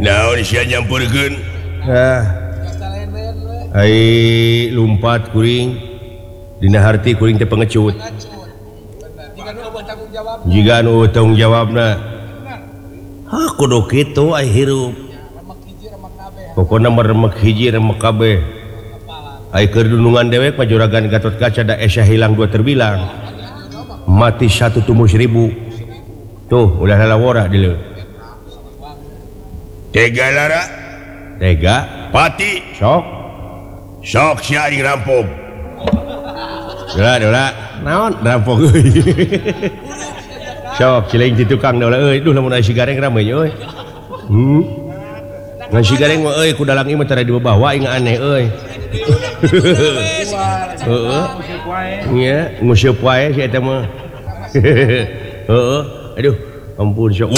nyampurkeun lumpat kuring dina harti kuring teh pengecut jika nu tanggung jawabna kudu kitu ai hirup pokona meremek hiji remek kabeh ai keur dunungan dewek mah juragan Gatot Kaca da esya hilang dua terbilang mati satu tumbuh 1000 tuh ulah lalawora dieu tega lara tega pati sok si aing rampok Dola naon rampok euy sok cileung ti tukang dola euy duh lamun aya si gareng rame euy ngan si gareng mah euy ku dalang ieu mah tara dibawa aing aneh euy heeh nya nguseup wae si eta mah heeh aduh ampun sok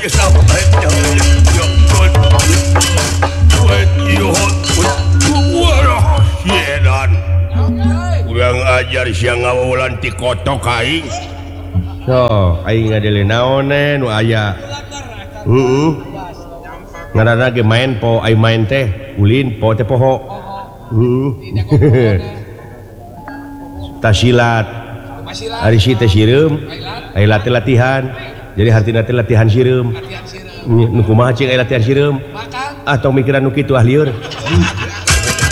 kurang ajar siang ngawulan ti kotok aing aing ngadele naon nu aya ngaranna ge main po ai main teh ulin po teh poho tasilat ari si teh sireum ai latihan jadi hartina teh latihan sireum nu kumaha cing ai latihan sireum atau mikiran nu kitu ah lieur